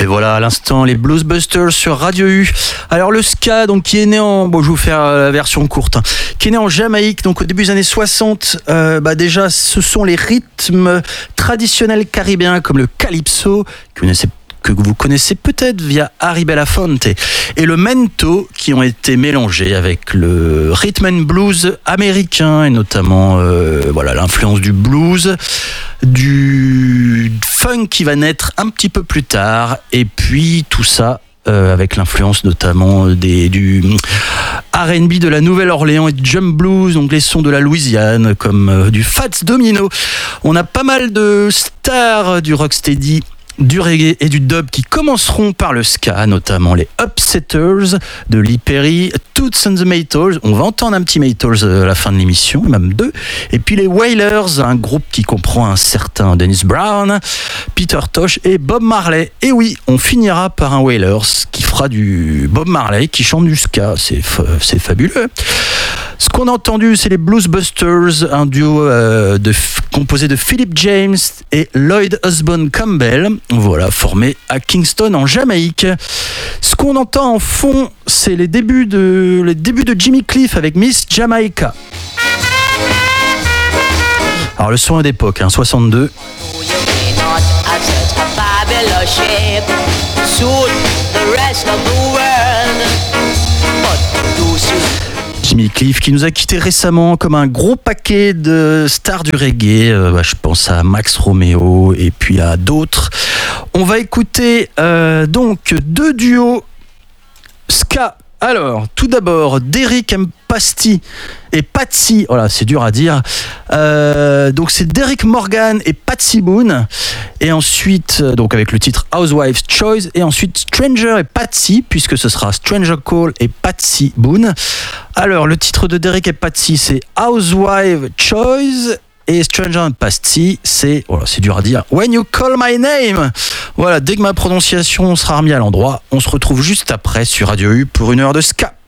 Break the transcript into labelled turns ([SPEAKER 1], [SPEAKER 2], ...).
[SPEAKER 1] voilà, à l'instant, les Bluesbusters sur Radio U. Alors le ska, donc qui est né en, je vais vous faire la version courte, qui est né en Jamaïque, donc au début des années 60. Déjà, ce sont les rythmes traditionnels caribéens comme le calypso, que vous connaissez peut-être via Harry Belafonte, et le mento, qui ont été mélangés avec le rhythm and blues américain, et notamment l'influence du blues, du funk qui va naître un petit peu plus tard, et puis tout ça avec l'influence notamment du R&B de la Nouvelle-Orléans et du jump blues, donc les sons de la Louisiane comme du Fats Domino. On a pas mal de stars du rocksteady, du reggae et du dub qui commenceront par le ska, notamment les Upsetters de Lee Perry, Toots and the Maytals. On va entendre un petit Maytals à la fin de l'émission, même deux. Et puis les Wailers, un groupe qui comprend un certain Dennis Brown, Peter Tosh et Bob Marley. Et oui, on finira par un Wailers qui fera du Bob Marley, qui chante du ska. C'est fabuleux. Ce qu'on a entendu, c'est les Bluesbusters, un duo composé de Philip James et Lloyd Osbourne Campbell, voilà, formé à Kingston en Jamaïque. Ce qu'on entend en fond, c'est les débuts de Jimmy Cliff avec Miss Jamaica. Alors le son est d'époque, 62. Jimmy Cliff qui nous a quittés récemment comme un gros paquet de stars du reggae, je pense à Max Romeo et puis à d'autres. On va écouter donc deux duos ska. Alors, tout d'abord, Derrick Mpasti et Patsy, voilà, c'est dur à dire. Donc c'est Derrick Morgan et Patsy Boone. Et ensuite, donc avec le titre Housewife's Choice. Et ensuite Stranger et Patsy, puisque ce sera Stranger Call et Patsy Boone. Alors, le titre de Derrick et Patsy, c'est Housewife's Choice. Et Stranger and Patsy, c'est dur à dire, When You Call My Name. Voilà, dès que ma prononciation sera remise à l'endroit, on se retrouve juste après sur Radio U pour une heure de ska.